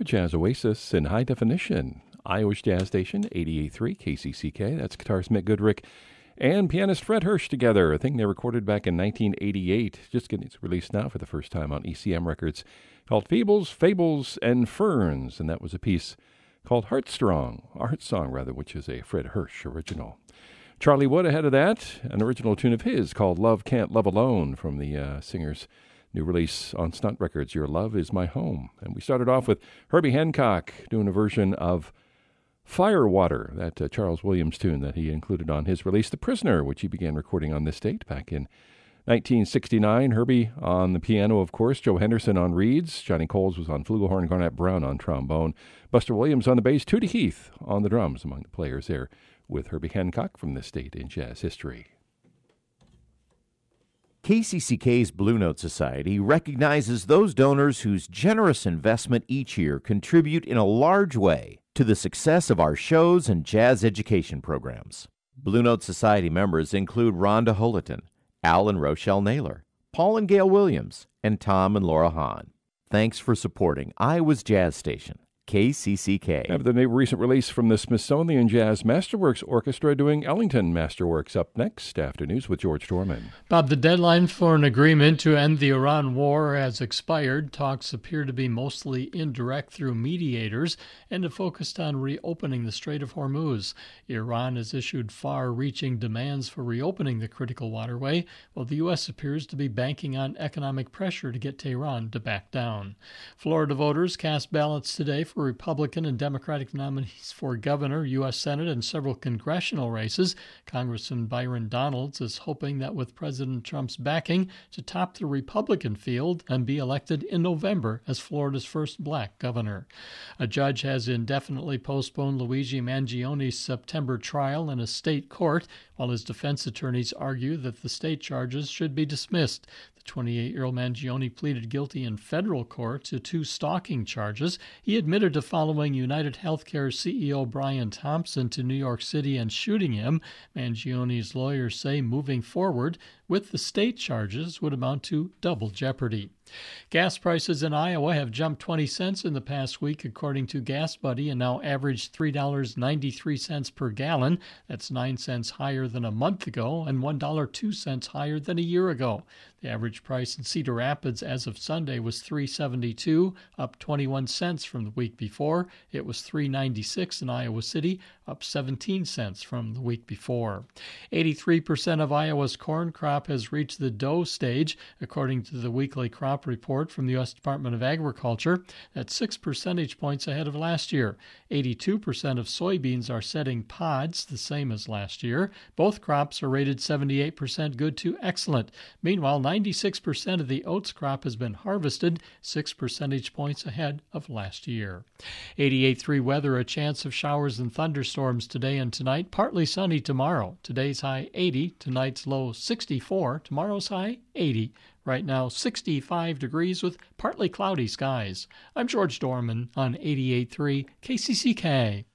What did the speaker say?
Jazz Oasis in high definition. Iowa's Jazz Station, 88.3 KCCK. That's guitarist Mick Goodrick and pianist Fred Hirsch together. A thing they recorded back in 1988. Just getting its released now for the first time on ECM Records, called Feebles, Fables, and Ferns. And that was a piece called Heartstrong, a Heart Song rather, which is a Fred Hirsch original. Charlie Wood ahead of that, an original tune of his called Love Can't Love Alone from the singer's new release on Stunt Records, Your Love Is My Home. And we started off with Herbie Hancock doing a version of Firewater, that Charles Williams tune that he included on his release, The Prisoner, which he began recording on this date back in 1969. Herbie on the piano, of course, Joe Henderson on reeds, Johnny Coles was on flugelhorn, Garnett Brown on trombone, Buster Williams on the bass, Tootie Heath on the drums, among the players there with Herbie Hancock from this date in jazz history. KCCK's Blue Note Society recognizes those donors whose generous investment each year contribute in a large way to the success of our shows and jazz education programs. Blue Note Society members include Rhonda Hulleton, Al and Rochelle Naylor, Paul and Gail Williams, and Tom and Laura Hahn. Thanks for supporting Iowa's Jazz Station, KCCK. Have the recent release from the Smithsonian Jazz Masterworks Orchestra doing Ellington Masterworks up next. After news with George Dorman. Bob, the deadline for an agreement to end the Iran war has expired. Talks appear to be mostly indirect through mediators and have focused on reopening the Strait of Hormuz. Iran has issued far-reaching demands for reopening the critical waterway, while the U.S. appears to be banking on economic pressure to get Tehran to back down. Florida voters cast ballots today for Republican and Democratic nominees for governor, U.S. Senate, and several congressional races. Congressman Byron Donalds is hoping that with President Trump's backing to top the Republican field and be elected in November as Florida's first black governor. A judge has indefinitely postponed Luigi Mangione's September trial in a state court, while his defense attorneys argue that the state charges should be dismissed. The 28-year-old Mangione pleaded guilty in federal court to 2 stalking charges. He admitted to following United Healthcare CEO Brian Thompson to New York City and shooting him. Mangione's lawyers say moving forward with the state charges would amount to double jeopardy. Gas prices in Iowa have jumped 20 cents in the past week, according to GasBuddy, and now average $3.93 per gallon. That's 9 cents higher than a month ago and $1.02 higher than a year ago. The average price in Cedar Rapids as of Sunday was $3.72, up 21 cents from the week before. It was $3.96 in Iowa City, up 17 cents from the week before. 83% of Iowa's corn crop has reached the dough stage, according to the weekly crop report from the U.S. Department of Agriculture. That's 6 percentage points ahead of last year. 82% of soybeans are setting pods, the same as last year. Both crops are rated 78% good to excellent. Meanwhile, 96% of the oats crop has been harvested, 6 percentage points ahead of last year. 88.3 weather, a chance of showers and thunderstorms today and tonight. Partly sunny tomorrow. Today's high 80, tonight's low 64, tomorrow's high 80. Right now, 65 degrees with partly cloudy skies. I'm George Dorman on 88.3 KCCK.